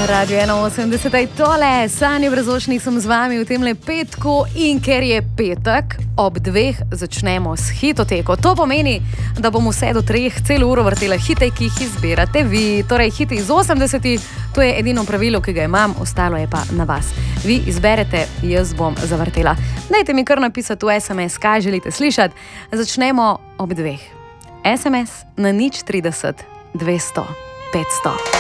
Radio 81 je tole, Sanja Brazošnik sem z vami v temle petku in ker je petek, ob 2 začnemo s hitoteko. To pomeni, da bom vse do 3 celo uro vrtela hite, ki jih izbirate vi. Torej hite iz 80, to je edino pravilo, ki ga imam, ostalo je pa na vas. Vi izberete, jaz bom zavrtela. Dajte mi kar napisati v SMS, kaj želite slišati. Začnemo ob 2. SMS na 030 200 500.